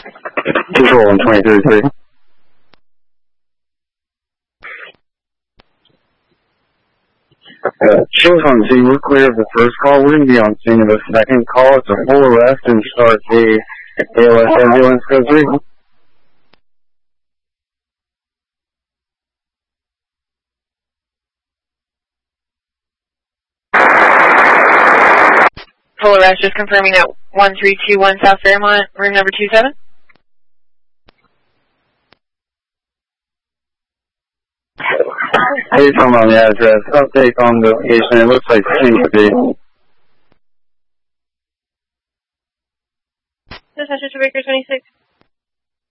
Control on 23-3. Chief on scene, we're clear of the first call. We're going to be on scene of the second call. It's a full arrest and start the ALS ambulance code 3. Full arrest, just confirming at 1321 South Fairmont, room number 27. Based on the address, update on the location, it looks like Syncopy. This is Mr. Baker 26.